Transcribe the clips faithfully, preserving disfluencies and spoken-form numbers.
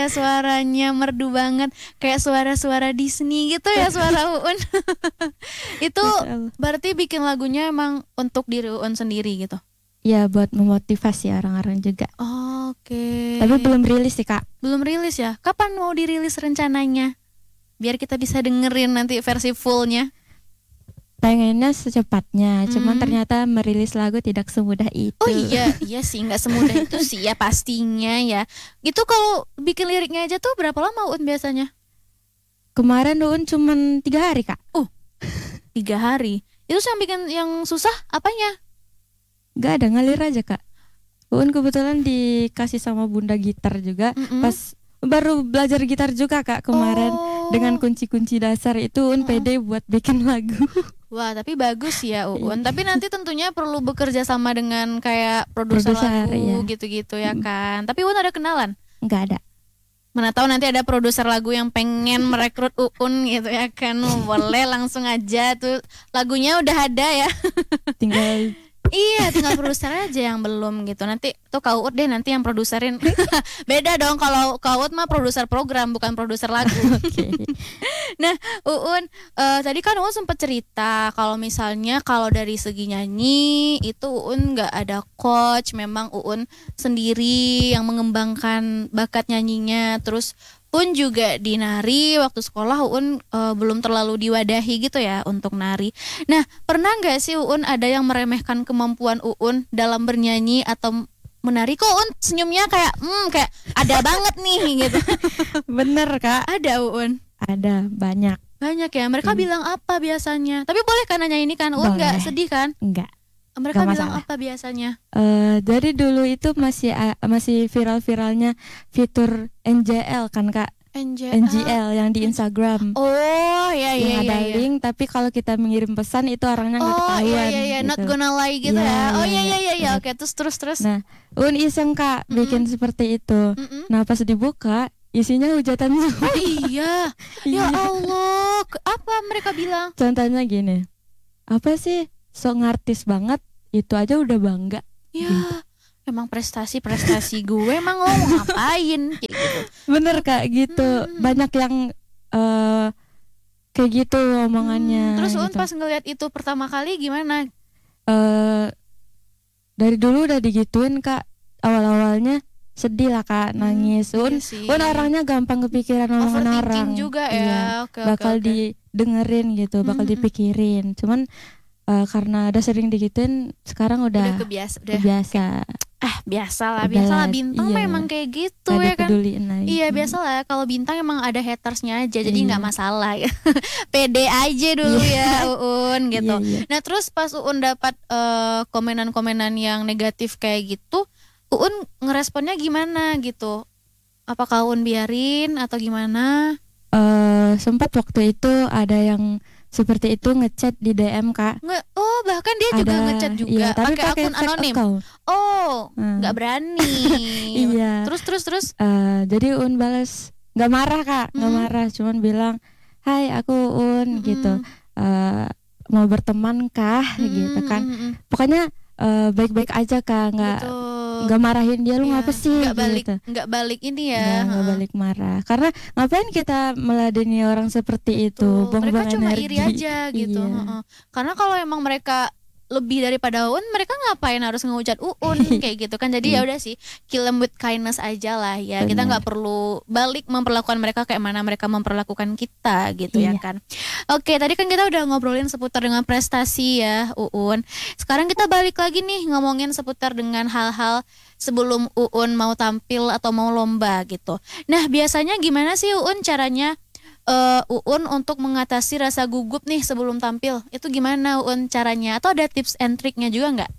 Suaranya merdu banget, kayak suara-suara Disney gitu ya suara Uun. Itu berarti bikin lagunya emang untuk diri Uun sendiri gitu? Ya buat memotivasi orang-orang juga. Oh, oke. Okay. Tapi belum rilis sih Kak. Belum rilis ya? Kapan mau dirilis rencananya? Biar kita bisa dengerin nanti versi fullnya. Pengennya secepatnya, hmm. cuman ternyata merilis lagu tidak semudah itu. Oh iya, iya sih nggak semudah itu sih ya pastinya ya. Itu kalau bikin liriknya aja tuh berapa lama Uun biasanya? Kemarin Uun cuman tiga hari Kak. Oh, tiga hari. Itu yang bikin yang susah apanya? Gak ada, ngalir aja Kak. Uun kebetulan dikasih sama bunda gitar juga, mm-hmm. pas baru belajar gitar juga Kak kemarin. Oh. Dengan kunci-kunci dasar itu Uun pede buat bikin lagu. Wah, tapi bagus ya Uun. Tapi nanti tentunya perlu bekerja sama dengan kayak produser lagu ya. Gitu-gitu ya kan. Tapi Uun ada kenalan? Enggak ada. Mana tahu nanti ada produser lagu yang pengen merekrut Uun gitu ya kan. Boleh langsung aja tuh, lagunya udah ada ya. Tinggal Iya, tinggal produser aja yang belum gitu. Nanti tuh Kak Uut deh nanti yang produserin. Beda dong kalau Kak Uut mah produser program bukan produser lagu. Okay. Nah, Uun uh, tadi kan Uun sempat cerita kalau misalnya kalau dari segi nyanyi itu Uun nggak ada coach, memang Uun sendiri yang mengembangkan bakat nyanyinya. Terus Uun juga di nari waktu sekolah Uun uh, belum terlalu diwadahi gitu ya untuk nari. Nah, pernah nggak sih Uun ada yang meremehkan kemampuan Uun dalam bernyanyi atau menari? Kok Uun senyumnya kayak hmm kayak ada banget nih gitu. Bener Kak. Ada Uun. Ada banyak. Banyak ya. Mereka hmm. bilang apa biasanya? Tapi boleh kan nanya ini kan? Uun nggak sedih kan? Enggak. Mereka Gak bilang masalah. Apa biasanya? Uh, dari dulu itu masih uh, masih viral-viralnya fitur N J L kan Kak? N J L, N J L yang di Instagram. Oh ya ya ya. Ada ya, link, tapi kalau kita mengirim pesan itu orangnya nggak oh, ketahuan. Oh iya iya, gitu. Not gonna lie gitu ya. ya. Oh iya iya iya ya. Oke, terus terus terus. Nah, Uun iseng Kak mm-hmm. bikin seperti itu. Mm-hmm. Nah, pas dibuka isinya hujatan semua. Oh iya. Ya Allah, apa mereka bilang? Contohnya gini. Apa sih sok ngartis banget? Itu aja udah bangga. Ya, gitu. Emang prestasi-prestasi gue emang lo mau ngapain kayak gitu. Bener Kak gitu. Hmm. Banyak yang uh, kayak gitu omongannya. Hmm, terus Uun gitu. pas ngeliat itu pertama kali gimana? Uh, dari dulu udah digituin Kak. Awal-awalnya sedih lah Kak, nangis. Uun iya Uun orangnya gampang kepikiran omongan orang. juga ya. Iya, okay, bakal okay, okay. didengerin gitu, bakal hmm. dipikirin. Cuman Uh, karena udah sering digituin, sekarang udah, udah kebiasa, udah biasa. Ah biasa lah, biasa lah bintang iya. Memang kayak gitu ya kan. Iya biasa lah, kalau bintang emang ada hatersnya aja, jadi nggak iya. masalah ya. Pede aja dulu ya Uun gitu. Iya, iya. Nah terus pas Uun dapat uh, komenan-komenan yang negatif kayak gitu, Uun ngeresponnya gimana gitu? Apakah Uun biarin atau gimana? Uh, sempat waktu itu ada yang seperti itu ngechat di D M Kak. Nge- oh bahkan dia juga ada, ngechat juga iya, pakai akun anonim. Account. Oh nggak hmm. berani. Iya. Terus terus terus. Uh, jadi Uun balas nggak marah Kak, nggak hmm. marah, cuman bilang Hai aku Uun hmm. gitu. Uh, mau berteman kah hmm. gitu kan. Hmm. Pokoknya uh, baik-baik aja Kak, nggak nggak marahin dia lu ya, ngapa sih nggak balik gitu. nggak balik ini ya nggak balik marah karena ngapain kita meladeni orang seperti itu. Betul. Mereka cuma energi. iri aja gitu. Iya. Karena kalau emang mereka lebih daripada Uun, mereka ngapain harus ngehujat Uun kayak gitu kan. Jadi ya udah sih, kill them with kindness aja lah ya. Benar. Kita nggak perlu balik memperlakukan mereka kayak mana mereka memperlakukan kita gitu iya. ya kan. Oke, tadi kan kita udah ngobrolin seputar dengan prestasi ya Uun. Sekarang kita balik lagi nih ngomongin seputar dengan hal-hal sebelum Uun mau tampil atau mau lomba gitu. Nah, biasanya gimana sih Uun caranya Uh, Uun untuk mengatasi rasa gugup nih sebelum tampil? Itu gimana Uun caranya? Atau ada tips and triknya juga nggak?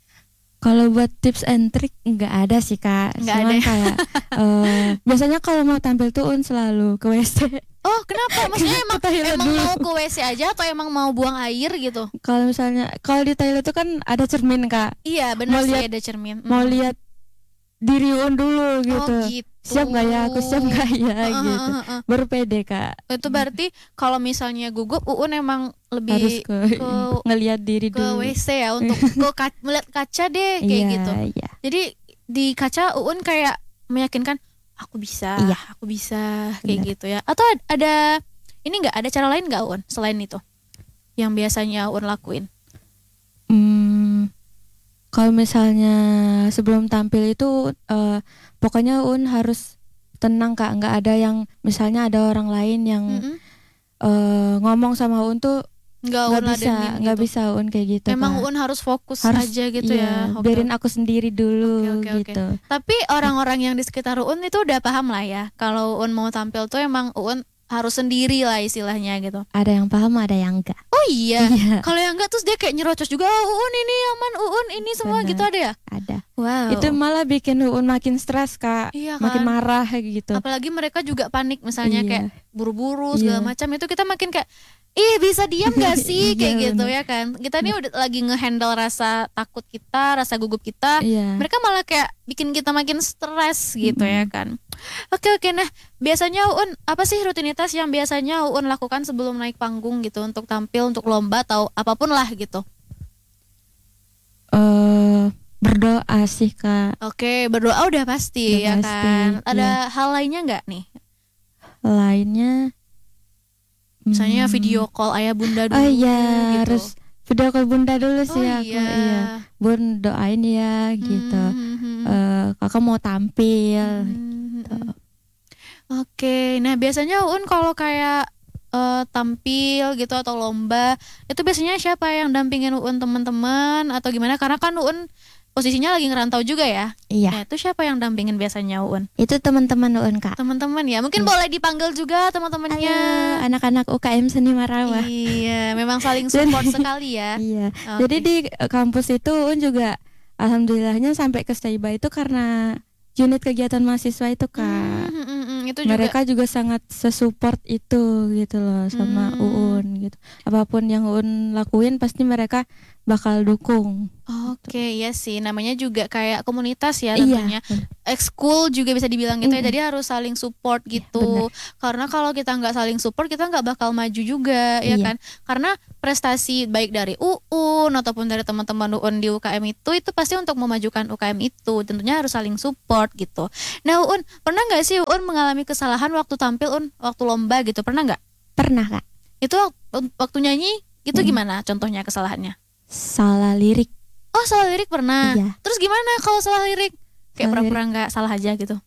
Kalau buat tips and trick nggak ada sih Kak. Nggak Cuman ada. kayak uh, biasanya kalau mau tampil tuh Uun selalu ke W C. Oh kenapa? Maksudnya emang, emang mau ke W C aja atau emang mau buang air gitu? Kalau misalnya kalau di toilet tuh kan ada cermin Kak. Iya benar sih ada cermin. Mau hmm. lihat diri Uun dulu gitu. Oh gitu. Siap nggak ya? Aku siap nggak ya? Uh, gitu. Uh, uh, uh. Berpede Kak. Itu berarti kalau misalnya gugup, Uun emang lebih harus ke, ke ngelihat diri ke dulu. W C ya untuk ke ka- melihat kaca deh kayak yeah, gitu. Yeah. Jadi di kaca Uun kayak meyakinkan, aku bisa, Iya. aku bisa kayak Benar. gitu ya. Atau ada ini nggak, ada cara lain nggak Un selain itu yang biasanya Un lakuin? Hmm, kalau misalnya sebelum tampil itu uh, pokoknya Un harus tenang Kak, nggak ada yang misalnya ada orang lain yang Mm-mm. uh, ngomong sama Un tuh Nggak nggak Un bisa, ladenin nggak gitu. bisa Un kayak gitu. Emang Kak. Un harus fokus Harus, aja gitu iya, ya. Oke, biarin oke. aku sendiri dulu Oke, oke, oke. gitu. Tapi orang-orang yang di sekitar Un itu udah paham lah ya, kalau Un mau tampil tuh emang Un harus sendiri lah istilahnya gitu. Ada yang paham, ada yang enggak. Oh iya, Iya. kalau yang enggak terus dia kayak nyerocos juga, oh, Uun ini aman, Uun ini semua Benar. gitu ada ya? Ada. Wow. Itu malah bikin Uun makin stres Kak, Iya makin kan? marah gitu. Apalagi mereka juga panik misalnya Iya. kayak buru-buru segala Iya. macam, itu kita makin kayak ih bisa diam gak sih kayak Iya, gitu bener. ya kan. Kita nih udah lagi ngehandle rasa takut kita, rasa gugup kita. Iya. Mereka malah kayak bikin kita makin stres gitu ya kan. Oke oke, nah biasanya Uun apa sih rutinitas yang biasanya Uun lakukan sebelum naik panggung gitu, untuk tampil, untuk lomba atau apapun lah gitu? Eh, berdoa sih Kak. Oke, berdoa udah pasti Udah ya pasti, kan. Ada iya. hal lainnya nggak nih? Lainnya Misalnya hmm, video call ayah bunda dulu Oh iya, gitu. harus video call bunda dulu Oh sih aku. iya. Iya. Bun doain ya gitu. Hmm, hmm, hmm. Eh, kakak mau tampil. Hmm, hmm. Oke, nah biasanya Un kalau kayak eh, tampil gitu atau lomba, itu biasanya siapa yang dampingin Un, teman-teman atau gimana? Karena kan Un posisinya lagi ngerantau juga ya. Iya. Nah, itu siapa yang dampingin biasanya Un? Itu teman-teman Uun Kak. Teman-teman ya. Mungkin Iya. boleh dipanggil juga Ayo, teman-temannya. anak-anak U K M Seni Marawah. Iya, memang saling support sekali ya. Iya. Oke. Jadi di kampus itu Uun juga alhamdulillahnya sampai ke Staiba itu karena unit kegiatan mahasiswa itu Kak. Hmm, hmm, hmm, hmm. Itu juga. Mereka juga sangat sesupport itu gitu loh sama Hmm. Uun gitu. Apapun yang Uun lakuin pasti mereka bakal dukung. Oke, iya sih. Namanya juga kayak komunitas ya Iya. tentunya. Ekskul juga bisa dibilang gitu ya. Mm-mm. Jadi harus saling support Iya, gitu. Karena kalau kita nggak saling support, kita nggak bakal maju juga, ya Iya. kan? Karena prestasi baik dari Uun ataupun dari teman-teman Uun di U K M itu, itu pasti untuk memajukan U K M itu. Tentunya harus saling support gitu. Nah, Uun, pernah nggak sih Uun mengalami kesalahan waktu tampil, Un, waktu lomba gitu? Pernah nggak? Pernah Kak Itu wak- waktu nyanyi itu Mm. gimana contohnya kesalahannya? salah lirik. Oh, salah lirik pernah. Iya. Terus gimana kalau salah lirik? Kayak Salah pura-pura nggak salah aja gitu.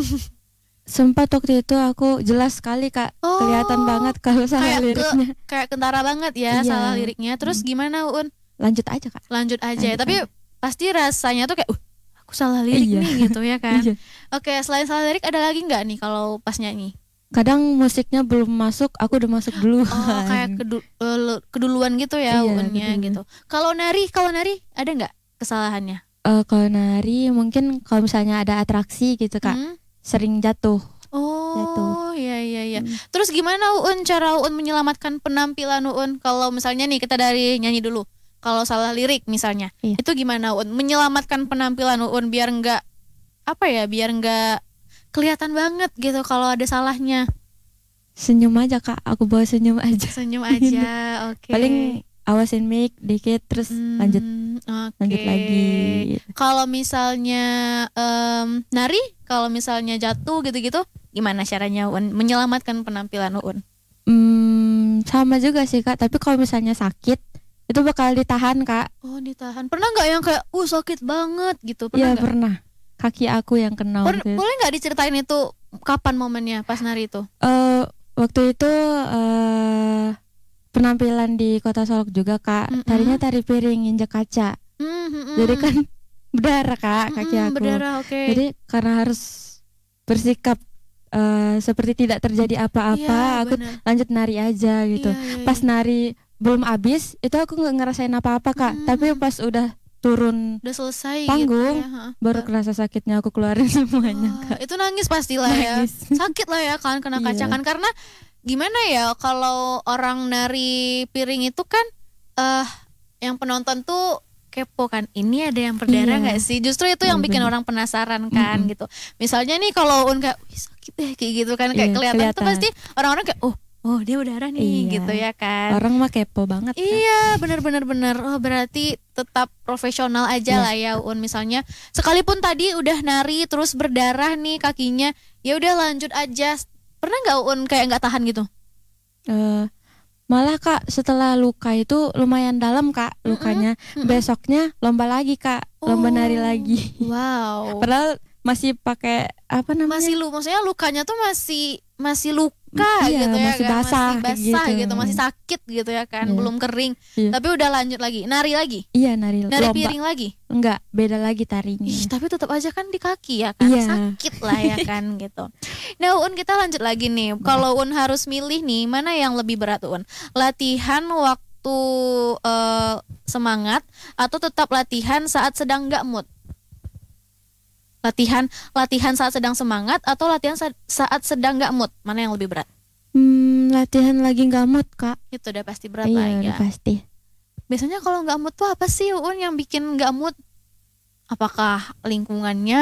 Sempat waktu itu aku jelas sekali Kak, Oh, kelihatan banget kalau salah kayak ke- liriknya. Kayak kentara banget ya Iya. salah liriknya. Terus gimana Un? Lanjut aja Kak. Lanjut aja ya. Lanjut Tapi aja. pasti rasanya tuh kayak, uh, aku salah lirik Iya. nih gitu ya kan. Iya. Oke, selain salah lirik ada lagi nggak nih kalau pas nyanyi? Kadang musiknya belum masuk, aku udah masuk duluan. Oh, kayak kedu- eh, le- keduluan gitu ya Iya, Unnya keduluan. gitu. Kalau nari, kalau nari ada nggak kesalahannya? Eh, kalau nari mungkin kalau misalnya ada atraksi gitu Kak, Hmm? sering jatuh. Oh, Jatuh. iya iya iya. Hmm. Terus gimana Un cara Un menyelamatkan penampilan Un? Kalau misalnya nih kita dari nyanyi dulu. Kalau salah lirik misalnya, Iya. itu gimana Un menyelamatkan penampilan Un biar nggak apa ya, biar nggak kelihatan banget gitu kalau ada salahnya. Senyum aja Kak, aku bawa senyum aja. Senyum aja, oke. Paling awasin mic dikit terus Hmm, lanjut oke. lanjut lagi. Kalau misalnya em, nari, kalau misalnya jatuh gitu-gitu, gimana caranya Un menyelamatkan penampilan Un? Hmm, sama juga sih Kak, tapi kalau misalnya sakit itu bakal ditahan Kak. Oh, ditahan. Pernah nggak yang kayak, uh sakit banget gitu? Pernah Iya nggak? pernah. Kaki aku yang kena Ber- waktu itu. boleh nggak diceritain itu kapan momennya pas nari itu? Eh, waktu itu eh penampilan di Kota Solok juga Kak. Mm-mm. Tarinya tari piring injak kaca. Hmm, hmm, hmm. Jadi kan berdarah Kak kaki Hmm, aku. berdarah, oke. Jadi karena harus bersikap eh, seperti tidak terjadi Iya, apa-apa, aku benar. lanjut nari aja gitu. Iya, iya, Pas iya. nari belum habis itu aku nggak ngerasain apa-apa Kak. Mm. Tapi pas udah turun Udah selesai panggung, gitu ya. ha. baru kerasa sakitnya aku keluarin semuanya Oh, Kak. itu nangis pastilah ya. Nangis. Sakit lah ya kan kena kaca Iya. kan, karena gimana ya kalau orang nari piring itu kan eh yang penonton tuh kepo kan, ini ada yang berdarah Iya. nggak sih? Justru itu yang Iya, bikin bener. orang penasaran kan Mm-mm. gitu. Misalnya nih kalau Un kayak, "Wih, sakit deh," kayak gitu kan, kayak Iya, kelihatan tuh kelihatan. pasti orang-orang kayak, oh oh dia berdarah nih Iya. gitu ya kan. Orang mah kepo banget Kak. Iya, benar-benar benar. Oh, berarti tetap profesional aja Iya. lah ya Un. Misalnya sekalipun tadi udah nari terus berdarah nih kakinya, ya udah lanjut aja. Pernah nggak Uun kayak nggak tahan gitu? Uh, malah Kak setelah luka itu lumayan dalam Kak lukanya. Mm-mm. Mm-mm. Besoknya lomba lagi Kak, lomba oh. nari lagi. Wow. Padahal masih pakai apa namanya? Masih lu, maksudnya lukanya tuh masih masih luka iya, gitu ya masih kan, basah, masih basah gitu. gitu, masih sakit gitu ya kan, iya. belum kering. Iya. Tapi udah lanjut lagi, nari lagi. Iya nari. Nari lomba. piring lagi? Enggak, beda lagi tarinya. Ih, tapi tetap aja kan di kaki ya kan, iya. sakit lah ya kan gitu. Nah Un, kita lanjut lagi nih. Kalau Un harus milih nih, mana yang lebih berat Un? Latihan waktu uh, semangat atau tetap latihan saat sedang nggak mood? Latihan latihan saat sedang semangat atau latihan saat sedang nggak mood, mana yang lebih berat? Hmm, latihan lagi nggak mood Kak. Itu udah pasti berat iya, lah ya. Udah pasti. Biasanya kalau nggak mood tuh apa sih Un yang bikin nggak mood? Apakah lingkungannya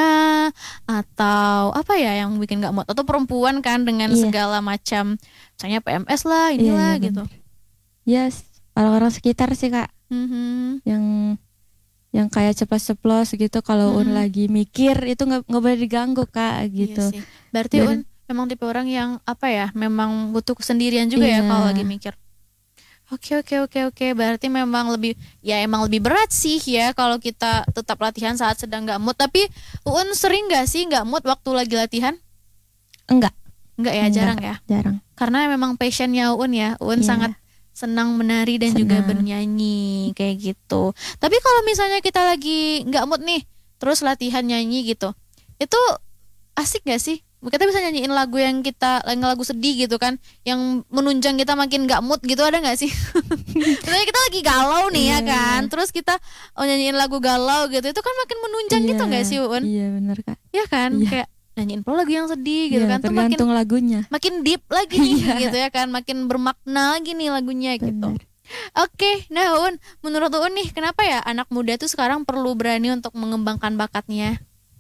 atau apa ya yang bikin nggak mood? Atau perempuan kan dengan iya. segala macam, misalnya P M S lah inilah iya, iya, gitu. Yes, orang-orang sekitar sih Kak. Mm-hmm. Yang yang kayak ceplos-ceplos gitu kalau hmm. Un lagi mikir itu nggak nggak boleh diganggu Kak gitu. Iya sih. Berarti Dan, Un memang tipe orang yang apa ya, memang butuh kesendirian juga iya. ya kalau lagi mikir. Oke oke oke oke. Berarti memang lebih ya emang lebih berat sih ya kalau kita tetap latihan saat sedang nggak mood. Tapi Un sering nggak sih nggak mood waktu lagi latihan? Enggak. Enggak ya, Enggak, jarang ya. Jarang. Karena memang passionnya Un ya. Un yeah. sangat senang menari dan senang. juga bernyanyi kayak gitu. Tapi kalau misalnya kita lagi nggak mood nih, terus latihan nyanyi gitu, itu asik gak sih? Kita bisa nyanyiin lagu yang kita, lagu sedih gitu kan, yang menunjang kita makin nggak mood gitu, ada nggak sih? Misalnya kita lagi galau nih yeah. ya kan, terus kita oh, nyanyiin lagu galau gitu, itu kan makin menunjang yeah. gitu nggak sih Un? Iya yeah, benar Kak. Iya kan, yeah. kayak nyanyiin pula lagu yang sedih gitu yeah, kan, tuh makin lagunya makin deep lagi nih yeah. gitu ya kan, makin bermakna lagi nih lagunya. Bener. Gitu. Oke, nah Un, menurut Un nih kenapa ya anak muda tuh sekarang perlu berani untuk mengembangkan bakatnya?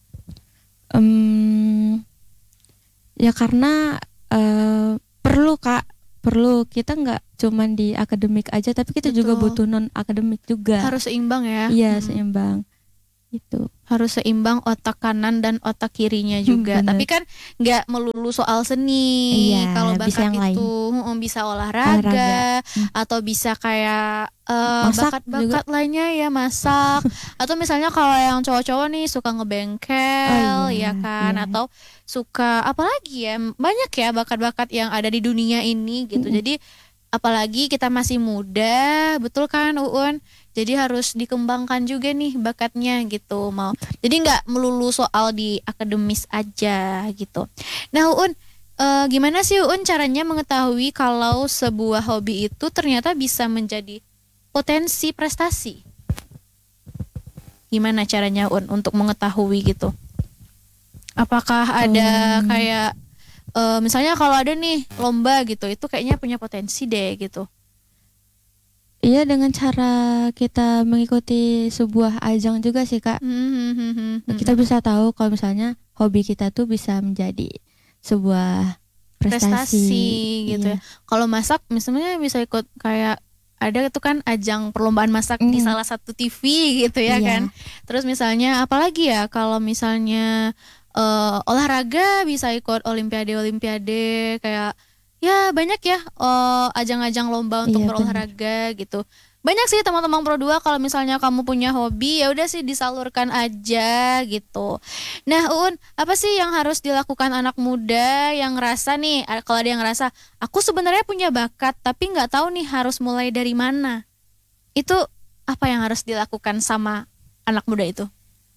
Um, ya karena uh, perlu Kak, perlu, kita nggak cuman di akademik aja, tapi kita Betul. juga butuh non akademik juga. Harus seimbang ya. Iya hmm. seimbang. Itu harus seimbang otak kanan dan otak kirinya juga. Bener. Tapi kan nggak melulu soal seni. Iya, kalau bakat bisa itu lain. bisa olahraga, olahraga. Hmm. atau bisa kayak uh, bakat-bakat lainnya ya, masak. Atau misalnya kalau yang cowok-cowok nih suka ngebengkel, oh, iya, ya kan, iya. atau suka apalagi ya, banyak ya bakat-bakat yang ada di dunia ini gitu. Hmm. Jadi apalagi kita masih muda, betul kan Uun? Jadi harus dikembangkan juga nih bakatnya gitu, mau. Jadi nggak melulu soal di akademis aja gitu. Nah Uun, e, gimana sih Uun caranya mengetahui kalau sebuah hobi itu ternyata bisa menjadi potensi prestasi? Gimana caranya Uun untuk mengetahui gitu? Apakah ada hmm. kayak e, misalnya kalau ada nih lomba gitu, itu kayaknya punya potensi deh gitu. Iya, dengan cara kita mengikuti sebuah ajang juga sih Kak. Mm-hmm. Kita bisa tahu kalau misalnya hobi kita tuh bisa menjadi sebuah prestasi, prestasi gitu iya. ya. Kalau masak misalnya bisa ikut kayak ada itu kan ajang perlombaan masak mm. di salah satu T V gitu ya iya. kan. Terus misalnya apalagi ya, kalau misalnya uh, olahraga bisa ikut olimpiade-olimpiade kayak ya banyak ya oh, ajang-ajang lomba untuk iya, berolahraga bener. gitu. Banyak sih teman-teman Pro dua, kalau misalnya kamu punya hobi ya udah sih disalurkan aja gitu. Nah Uun, apa sih yang harus dilakukan anak muda yang ngerasa nih, kalau ada yang ngerasa aku sebenarnya punya bakat tapi nggak tahu nih harus mulai dari mana, itu apa yang harus dilakukan sama anak muda itu?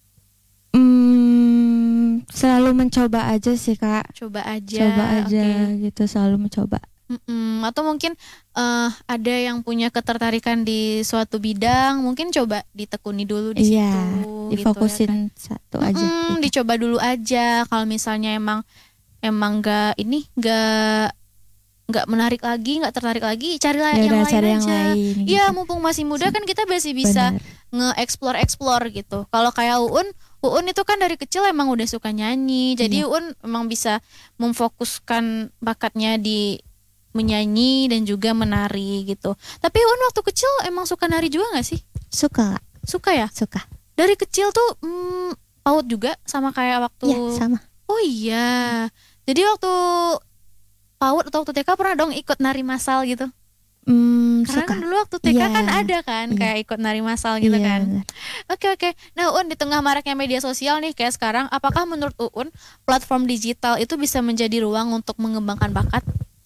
Hmm, selalu mencoba aja sih Kak. Coba aja. Coba aja okay. gitu, selalu mencoba. Mm-mm. Atau mungkin uh, ada yang punya ketertarikan di suatu bidang, mungkin coba ditekuni dulu di iya, situ. Difokusin gitu ya kan? satu aja. Mm-mm, gitu. Dicoba dulu aja. Kalau misalnya emang emang nggak ini nggak nggak menarik lagi, nggak tertarik lagi, carilah ya yang lain cari aja. Yang lain, ya gitu. Mumpung masih muda kan kita masih bisa Bener. nge-explore-explore gitu. Kalau kayak Uun, Uun itu kan dari kecil emang udah suka nyanyi. Jadi iya. Uun emang bisa memfokuskan bakatnya di menyanyi dan juga menari gitu. Tapi Uun waktu kecil emang suka nari juga nggak sih? Suka. Suka ya? Suka. Dari kecil tuh hmm, paut juga sama kayak waktu. Iya, sama. Oh iya. Jadi waktu PAUD atau waktu T K pernah dong ikut nari massal gitu? Hmm, Karena suka. kan dulu waktu T K Iya. kan ada kan Iya. kayak ikut nari massal gitu Iya, kan. benar. Oke oke. Nah Un, di tengah maraknya media sosial nih kayak sekarang, apakah menurut Uun platform digital itu bisa menjadi ruang untuk mengembangkan bakat?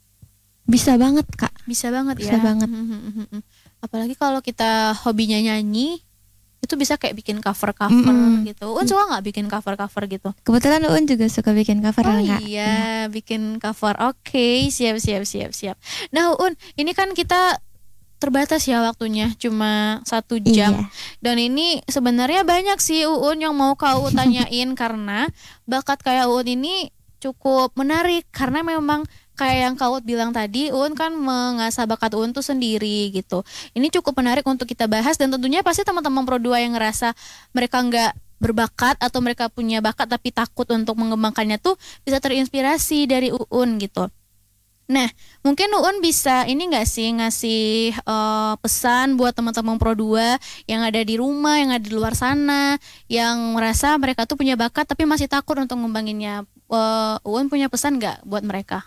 Bisa banget Kak. Bisa banget Bisa ya. banget. Apalagi kalau kita hobinya nyanyi, itu bisa kayak bikin cover-cover Mm-mm. gitu. Un suka nggak bikin cover-cover gitu? Kebetulan Uun juga suka bikin cover Oh Kak. iya, bikin cover. Oke, siap siap siap siap. Nah Un, ini kan kita terbatas ya waktunya, cuma satu jam. Iya. Dan ini sebenarnya banyak sih Uun yang mau kau tanyain karena bakat kayak Uun ini cukup menarik karena memang kayak yang kau bilang tadi, Uun kan mengasah bakat Uun tuh sendiri gitu. Ini cukup menarik untuk kita bahas dan tentunya pasti teman-teman Pro dua yang ngerasa mereka nggak berbakat atau mereka punya bakat tapi takut untuk mengembangkannya tuh bisa terinspirasi dari Uun gitu. Nah, mungkin Uun bisa ini nggak sih ngasih uh, pesan buat teman-teman Pro dua yang ada di rumah, yang ada di luar sana, yang merasa mereka tuh punya bakat tapi masih takut untuk ngembanginnya. Uh, Uun punya pesan nggak buat mereka?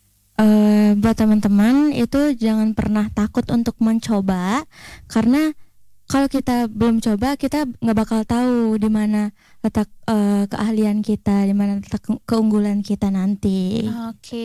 Uh, buat teman-teman itu jangan pernah takut untuk mencoba, karena kalau kita belum coba kita nggak bakal tahu di mana letak uh, keahlian kita, di mana letak keunggulan kita nanti. Oke,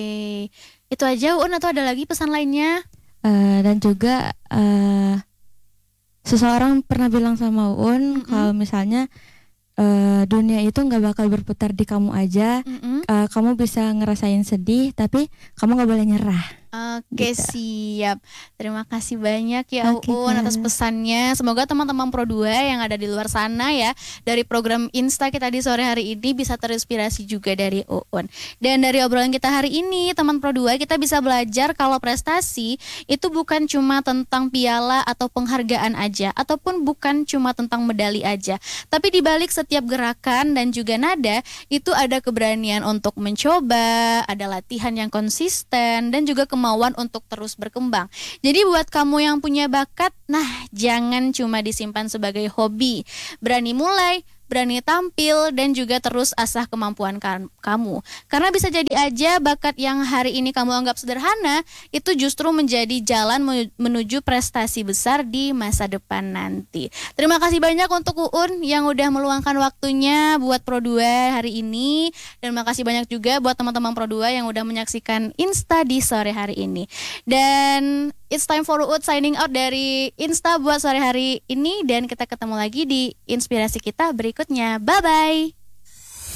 itu aja Un atau ada lagi pesan lainnya? Uh, dan juga uh, seseorang pernah bilang sama Un mm-hmm. kalau misalnya uh, dunia itu nggak bakal berputar di kamu aja, mm-hmm. uh, kamu bisa ngerasain sedih tapi kamu nggak boleh nyerah. Oke gitu. Siap. Terima kasih banyak ya okay, Uun atas pesannya. Semoga teman-teman Pro dua yang ada di luar sana ya, dari program Insta kita di sore hari ini bisa terinspirasi juga dari Uun. Dan dari obrolan kita hari ini teman Pro dua kita bisa belajar kalau prestasi itu bukan cuma tentang piala atau penghargaan aja, ataupun bukan cuma tentang medali aja. Tapi di balik setiap gerakan dan juga nada itu ada keberanian untuk mencoba, ada latihan yang konsisten dan juga kemauan untuk terus berkembang. Jadi buat kamu yang punya bakat, nah jangan cuma disimpan sebagai hobi. Berani mulai, berani tampil, dan juga terus asah kemampuan kan- kamu. Karena bisa jadi aja bakat yang hari ini kamu anggap sederhana, itu justru menjadi jalan menuju prestasi besar di masa depan nanti. Terima kasih banyak untuk Uun yang udah meluangkan waktunya buat Pro dua hari ini. Dan terima kasih banyak juga buat teman-teman Pro dua yang udah menyaksikan Insta di sore hari ini. Dan it's time for Uud signing out dari Insta buat sore hari ini. Dan kita ketemu lagi di inspirasi kita berikutnya. Bye-bye.